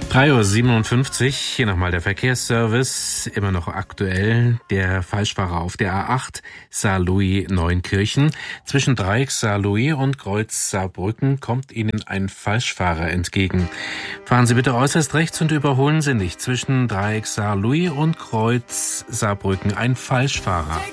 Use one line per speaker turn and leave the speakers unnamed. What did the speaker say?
3:57 Uhr, hier nochmal der Verkehrsservice, immer noch aktuell. Der Falschfahrer auf der A8 Saarlouis-Neunkirchen. Zwischen Dreieck Saarlouis und Kreuz Saarbrücken kommt Ihnen ein Falschfahrer entgegen. Fahren Sie bitte äußerst rechts und überholen Sie nicht. Zwischen Dreieck Saarlouis und Kreuz Saarbrücken ein Falschfahrer.